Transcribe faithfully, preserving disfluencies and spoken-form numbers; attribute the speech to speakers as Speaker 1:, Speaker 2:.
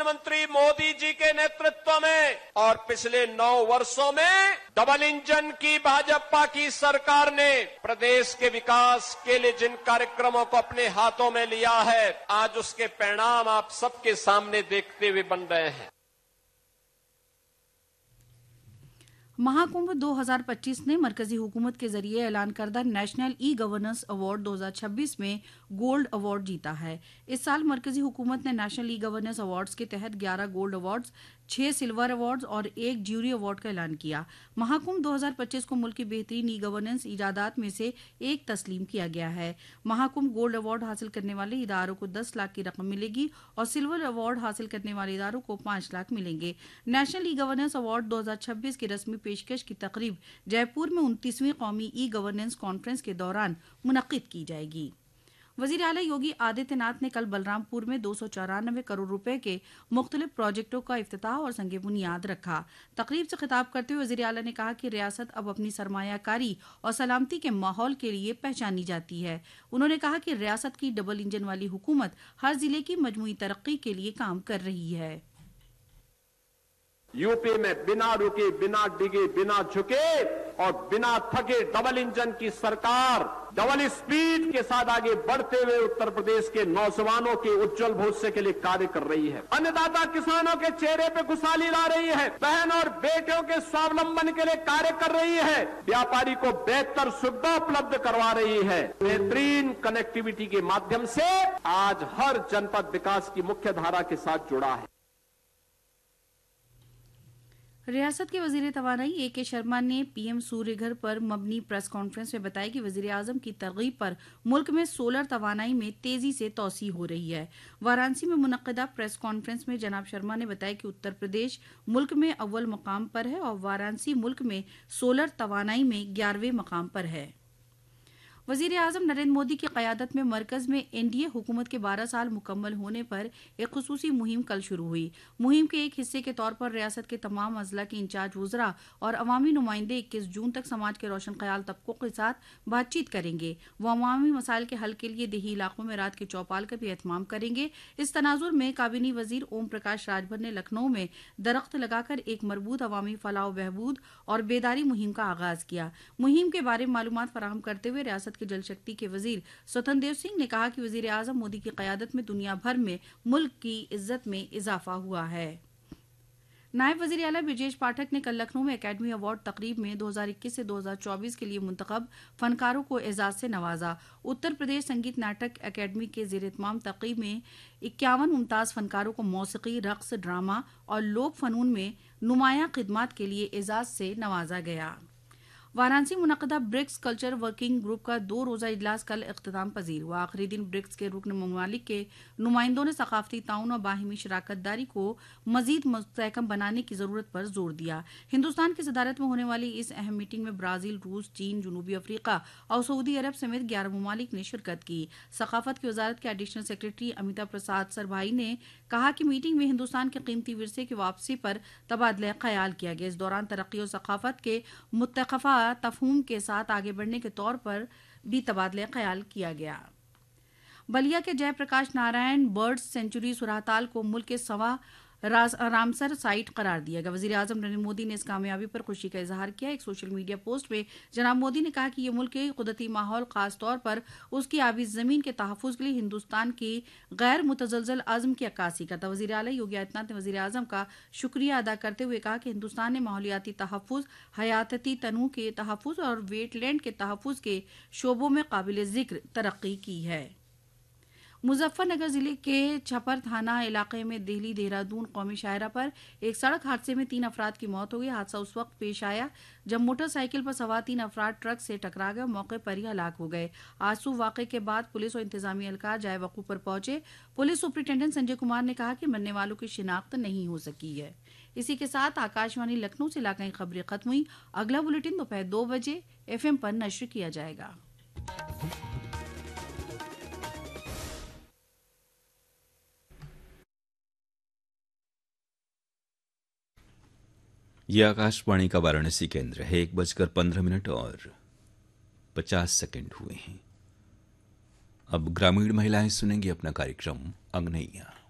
Speaker 1: प्रधानमंत्री मोदी जी के नेतृत्व में और पिछले नौ वर्षों में डबल इंजन की भाजपा की सरकार ने प्रदेश के विकास के लिए जिन कार्यक्रमों को अपने हाथों में लिया है, आज उसके परिणाम आप सबके सामने देखते हुए बन रहे हैं।
Speaker 2: महाकुंभ दो हज़ार पच्चीस ने मरकजी हुकूमत के जरिए ऐलान करदा नेशनल ई गवर्नेंस अवार्ड दो हज़ार छब्बीस में गोल्ड अवार्ड जीता है। इस साल मरकजी हुकूमत ने नेशनल ई गवर्नेंस अवार्ड्स के तहत ग्यारह गोल्ड अवार्ड्स, छह सिल्वर अवार्ड्स और एक ज्यूरी अवार्ड का ऐलान किया। महाकुंभ दो हज़ार पच्चीस को मुल्क की बेहतरीन ई गवर्नेंस इजादात में से एक तस्लीम किया गया है। महाकुंभ गोल्ड अवार्ड हासिल करने वाले इदारों को दस लाख की रकम मिलेगी और सिल्वर अवार्ड हासिल करने वाले इदारों को पांच लाख मिलेंगे। नेशनल ई गवर्नेंस अवार्ड दो हज़ार छब्बीस की रस्मी पेशकश की तकरीब जयपुर में उनतीसवीं कौमी ई गवर्नेंस कॉन्फ्रेंस के दौरान मुनक्किद की जाएगी। वजीर आला योगी आदित्यनाथ ने कल बलरामपुर में दो सौ चौरानवे करोड़ रुपए के मुख्तलिफ प्रोजेक्टों का इफ्तिताह और संगे बुनियाद रखा। तकरीब से खिताब करते हुए वजीर आला ने कहा कि रियासत अब अपनी सरमायाकारी और सलामती के माहौल के लिए पहचानी जाती है। उन्होंने कहा कि रियासत की डबल इंजन वाली हुकूमत हर जिले की मजमूई तरक्की के लिए काम कर रही है।
Speaker 1: यूपी में बिना रुके, बिना डिगे, बिना झुके और बिना थके डबल इंजन की सरकार डबल स्पीड के साथ आगे बढ़ते हुए उत्तर प्रदेश के नौजवानों के उज्जवल भविष्य के लिए कार्य कर रही है। अन्नदाता किसानों के चेहरे पे खुशहाली ला रही है। बहन और बेटियों के स्वावलंबन के लिए कार्य कर रही है। व्यापारी को बेहतर सुविधा उपलब्ध करवा रही है। बेहतरीन कनेक्टिविटी के माध्यम से आज हर जनपद विकास की मुख्य धारा के साथ जुड़ा है।
Speaker 2: रियासत के वजीर तवानाई ए के शर्मा ने पीएम सूर्य घर पर मबनी प्रेस कॉन्फ्रेंस में बताया कि वजीर आजम की तरगीब पर मुल्क में सोलर तवानाई में तेजी से तोसी हो रही है। वाराणसी में मुनक्किदा प्रेस कॉन्फ्रेंस में जनाब शर्मा ने बताया कि उत्तर प्रदेश मुल्क में अव्वल मकाम पर है और वाराणसी मुल्क में सोलर तवानाई में ग्यारहवें मकाम पर है। वजीर आजम नरेंद्र मोदी की क़यादत में मरकज में एनडीए हुकूमत के बारह साल मुकम्मल होने पर एक खुसूसी मुहिम कल शुरू हुई। मुहिम के एक हिस्से के तौर पर रियासत के तमाम अजला के इंचार्ज वज़रा और अवामी नुमाइंदे इक्कीस जून तक समाज के रोशन ख्याल तबकों के साथ बातचीत करेंगे। वो अवामी मसाइल के हल के लिए देही इलाकों में रात के चौपाल का भी एहतमाम करेंगे। इस तनाजुर में काबीनी वजीर ओम प्रकाश राजभर ने लखनऊ में दरख्त लगाकर एक मरबूत अवामी फलाह व बहबूद और बेदारी मुहिम का आगाज किया। मुहिम के बारे में मालूमात फराहम करते हुए रियासत के जल शक्ति के वजीर स्वतंत्र देव सिंह ने कहा कि वजीर आजम मोदी की क़यादत में दुनिया भर में मुल्क की इज्जत में इजाफा हुआ है। नायब वजीर आला ब्रजेश पाठक ने कल लखनऊ में एकेडमी अवार्ड तकरीब में दो हज़ार इक्कीस से दो हज़ार चौबीस के लिए मुंतखब फनकारों को एजाज से नवाजा। उत्तर प्रदेश संगीत नाटक अकेडमी के ज़ेर इत्माम तकरीब में इक्यावन मुमताज़ फनकारों को मौसीकी, रक्स, ड्रामा और लोक फनून में नुमायां खिदमात के लिए एजाज से नवाजा गया। Varanasi मुनक़दा BRICS culture working group का दो रोज़ा इजलास कल इख्तिताम पजीर हुआ। आखिरी दिन ब्रिक्स के रुकन ममालिक के नुमाइंदों ने सकाफती ताउन और बाहिमी शराकतदारी को मजीद मुस्तहकम बनाने की ज़रूरत पर जोर दिया। हिंदुस्तान की सदारत में होने वाली इस अहम मीटिंग में ब्राज़ील, रूस, चीन, जनूबी अफ्रीका और सऊदी अरब समेत ग्यारह ममालिक ने शिरकत की। सकाफत की वजारत के एडिशनल सेक्रेटरी अमिता प्रसाद सरभाई ने कहा कि मीटिंग में हिंदुस्तान के कीमती विरसे की वापसी पर तबादला ख्याल किया गया। इस दौरान तरक्की और सकाफत के मुत्तफ़क़ा तफहूम के साथ आगे बढ़ने के तौर पर भी तबादला ख्याल किया गया। बलिया के जयप्रकाश नारायण बर्ड्स सेंचुरी सुरहताल को मुल्क के सवा रामसर साइट करार दिया गया। वज़ीर आज़म नरेंद्र मोदी ने इस कामयाबी पर खुशी का इजहार किया। एक सोशल मीडिया पोस्ट में जनाब मोदी ने कहा कि यह मुल्क के कुदरती माहौल, खास तौर पर उसकी आबी ज़मीन के तहफ़्फ़ुज़ के लिए हिंदुस्तान की गैर मुतज़लज़ल अज़्म की अक्कासी करता। वज़ीर आला योगी आदित्यनाथ ने वज़ीर आज़म का शुक्रिया अदा करते हुए कहा कि हिंदुस्तान ने माहौलियाती तहफ़्फ़ुज़, हयातती तनू के तहफ़्फ़ुज़ और वेटलैंड के तहफ़्फ़ुज़ के शोबों में काबिल ज़िक्र तरक्की की है। मुजफ्फरनगर जिले के छपर थाना इलाके में दिल्ली देहरादून कौमी शाहरा पर एक सड़क हादसे में तीन अफराद की मौत हो गई। हादसा उस वक्त पेश आया जब मोटरसाइकिल पर सवार तीन अफराद ट्रक से टकरा गए, मौके पर ही हलाक हो गए। आंसू वाक़े के बाद पुलिस और इंतजामी एहलकार जाए वक़ूफ़ पर पहुंचे। पुलिस सुपरिटेंडेंट संजय कुमार ने कहा कि मरने वालों की शिनाख्त नहीं हो सकी है। इसी के साथ आकाशवाणी लखनऊ से इलाकाई खबरें खत्म हुई। अगला बुलेटिन दोपहर दो बजे एफ एम पर नश्र किया जाएगा।
Speaker 3: यह आकाशवाणी का वाराणसी केंद्र है। एक बजकर पंद्रह मिनट और पचास सेकंड हुए हैं। अब ग्रामीण महिलाएं सुनेंगी अपना कार्यक्रम अंगनैया।